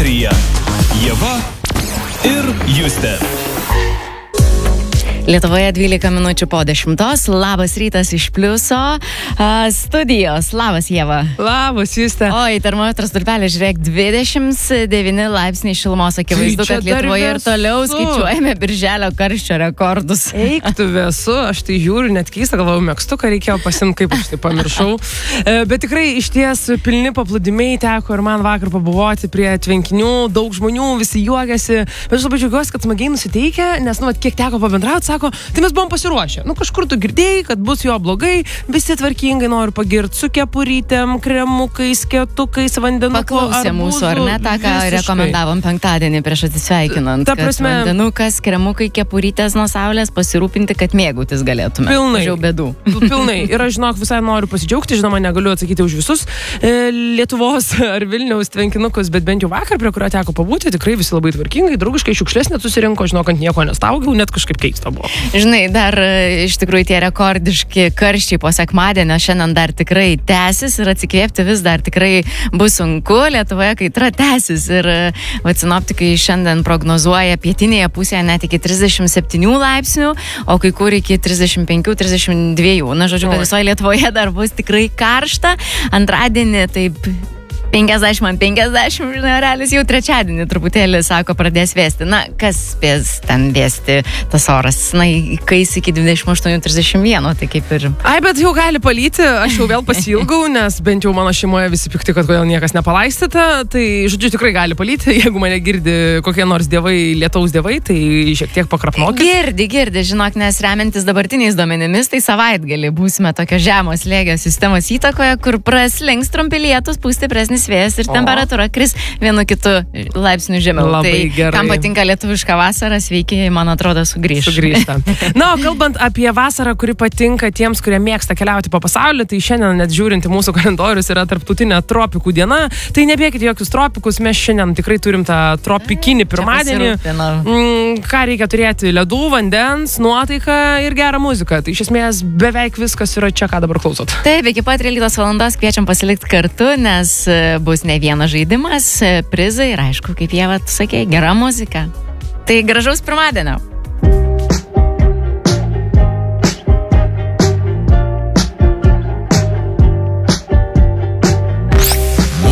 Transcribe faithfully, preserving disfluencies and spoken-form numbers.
eteryje Ieva ir Justė. Lietuvoje dvylika minučių po dešimtos. Labas rytas iš Pliuso uh, studijos. Labas, Ieva. Labas, Justė. Oi, termometras stulpelis, žiūrėk, dvidešimt devyni laipsniai šilumos. Akivaizdu, Tai čia kad Lietuvoje ir toliau vėsu. skaičiuojame birželio karščio rekordus. Eik tu vėsu, aš tai žiūriu, net keista, galvojau, megztuką reikėjo pasimti, kaip aš tai pamiršau. E, bet tikrai iš ties pilni paplūdimiai teko ir man vakar pabuvoti prie tvenkinių, daug žmonių, visi juokiasi. Bet aš labai džiaugiuosi, kad smagiai nusiteikę, nes, nu, vat, kiek teko pabendrauti, sako, tai mes buvom pasiruošę. Nu, kažkur tu girdėjai, kad bus jo blogai, visi tvarkingai noriu pagirti su kepurytėm, kremukais, ketukais, vandenuku. Paklausė mūsų, ar ne, tą, ką visiškai. rekomendavom penktadienį prieš atsisveikinant. Ta kad prasme- vandenukas, kremukai, kepurytės nuo saulės, pasirūpinti, kad mėgautis galėtume. Pilnai. Mažiau bėdų. Pilnai. Ir aš, žinok, visai noriu pasidžiaugti, žinoma, negaliu atsakyti už visus e, Lietuvos ar Vilniaus tvenkinukus, bet bent jau vakar, prie kurio teko pabūti, tikrai visi labai tvarkingai, draugiškai, šiukšlės net susirinko, žinok, ant nieko nestaugiau, net kažkaip keista buvo. Žinai, dar e, iš tikrųjų tie rekordiški karščiai po sekmadienio šiandien dar tikrai tęsis ir atsikvėpti vis dar tikrai bus sunku. Lietuvoje kaitra tęsis ir e, va, sinoptikai šiandien prognozuoja pietinėje pusėje net iki trisdešimt septynių laipsnių, o kai kur iki trisdešimt penkių trisdešimt dviejų. Na, žodžiu, kad visoje Lietuvoje dar bus tikrai karšta. Antradienį taip penkiasdešimt ant penkiasdešimt, žinai, realis jau trečiadienį truputėlį, sako, pradės vėsti. Na, kas spės ten vėsti tas oras? Na, kais iki dvidešimt aštuonių trisdešimt vieną, tai kaip ir... Ai, bet jau gali palyti, aš jau vėl pasilgau, nes bent jau mano šeimoje visi pikti, kad kodėl niekas nepalaistyta. Tai, žodžiu, tikrai gali palyti. Jeigu mane girdi kokie nors dievai, lietaus dievai, tai šiek tiek pakrapnokit. Girdi, girdi, žinok, nes remiantis dabartiniais duomenimis, tai savaitgalį būsime tokio žemos slėgio sistemos įtakoje, kur praslinks trumpi lietus, pūs stipresnis vėjas ir temperatūra kris vienu kitu laipsniu žemiau. Labai tai, gerai. kam patinka lietuviška vasara, sveiki, man atrodo, sugrįš. Sugrįžta. Na, o kalbant apie vasarą, kuri patinka tiems, kurie mėgsta keliauti po pasaulį, tai šiandien net žiūrint į mūsų kalendorius yra tarptautinė tropikų diena. Tai nebėkite jokius tropikus, mes šiandien tikrai turim tą tropikinį pirmadienį. Mm, ką reikia turėti? Ledų, vandens, nuotaiką ir gerą muziką. Tai iš esmės beveik viskas yra čia, ką dabar klausot. Taip, iki pat tryliktos valandos kviečiam pasilikti kartu, nes bus ne vienas žaidimas, prizai ir aišku, kaip Ieva, tu sakei, gera muzika. Tai gražaus pirmadienio.